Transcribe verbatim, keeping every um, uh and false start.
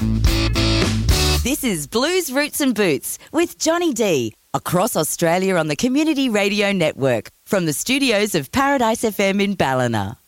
This is Blues Roots and Boots with Johnny D, across Australia on the Community Radio Network, from the studios of Paradise F M in Ballina.